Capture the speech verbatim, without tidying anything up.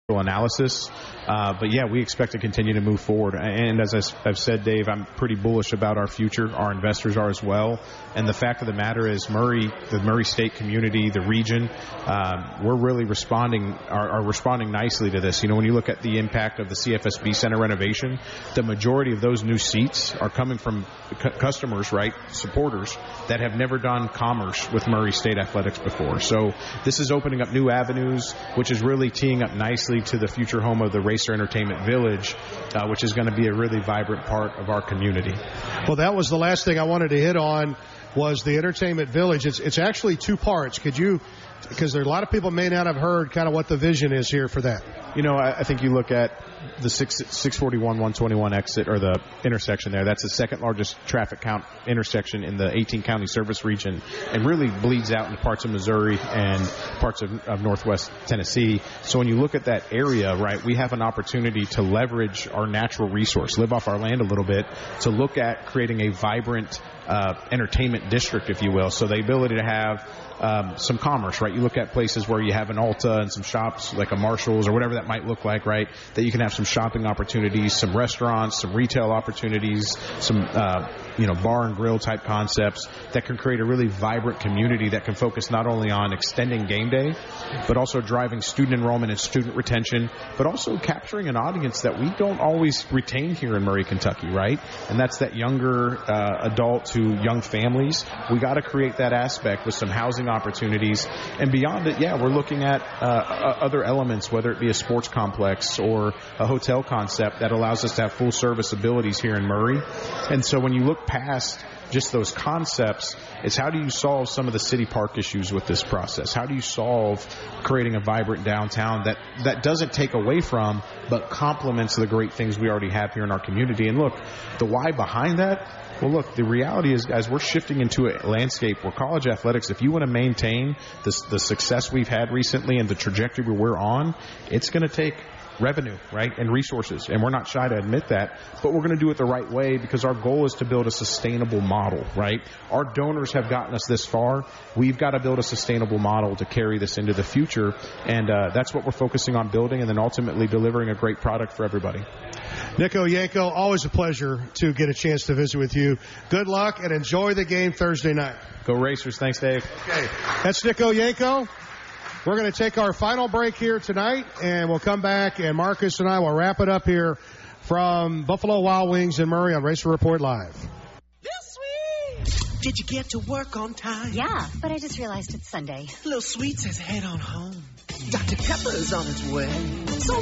analysis. Uh, but yeah, we expect to continue to move forward. And as I've said, Dave, I'm pretty bullish about our future. Our investors are as well. And the fact of the matter is Murray, the Murray State community, the region, um, we're really responding, are, are responding nicely to this. You know, when you look at the impact of the C F S B Center renovation, the majority of those new seats are coming from cu- customers, right, supporters that have never done commerce with Murray State Athletics before. So this is opening up new avenues, which is really teeing up nicely to the future home of the Racer Entertainment Village, uh, which is going to be a really vibrant part of our community. Well, that was the last thing I wanted to hit on, was the Entertainment Village. It's it's actually two parts. Could you, because there are a lot of people may not have heard kind of what the vision is here for that. You know, I, I think you look at the six forty-one, one twenty-one exit, or the intersection there. That's the second largest traffic count intersection in the eighteen county service region, and really bleeds out into parts of Missouri and parts of, of northwest Tennessee. So when you look at that area, right, we have an opportunity to leverage our natural resource, live off our land a little bit, to look at creating a vibrant uh, entertainment district, if you will. So the ability to have um, some commerce, right? You look at places where you have an Ulta and some shops like a Marshall's or whatever that might look like, right? That you can have some shopping opportunities, some restaurants, some retail opportunities, some, uh, you know, bar and grill type concepts that can create a really vibrant community that can focus not only on extending game day, but also driving student enrollment and student retention, but also capturing an audience that we don't always retain here in Murray, Kentucky, right? And that's that younger uh, adult to young families. We got to create that aspect with some housing opportunities. And beyond it, yeah, we're looking at uh, other elements, whether it be a sports complex or a hotel concept that allows us to have full service abilities here in Murray. And so when you look past just those concepts, it's how do you solve some of the city park issues with this process? How do you solve creating a vibrant downtown that, that doesn't take away from, but complements the great things we already have here in our community? And look, the why behind that, well, look, the reality is, guys, we're shifting into a landscape where college athletics, if you want to maintain this, the success we've had recently and the trajectory we're on, it's going to take revenue, right, and resources. And we're not shy to admit that, but we're going to do it the right way because our goal is to build a sustainable model, right? Our donors have gotten us this far. We've got to build a sustainable model to carry this into the future. And uh, that's what we're focusing on building and then ultimately delivering a great product for everybody. Nico Yanko, always a pleasure to get a chance to visit with you. Good luck and enjoy the game Thursday night. Go Racers. Thanks, Dave. Okay. That's Nico Yanko. We're going to take our final break here tonight, and we'll come back, and Marcus and I will wrap it up here from Buffalo Wild Wings in Murray on Racer Report Live. Did you get to work on time? Yeah, but I just realized it's Sunday. Little Sweet says head on home. Doctor Pepper's on its way. So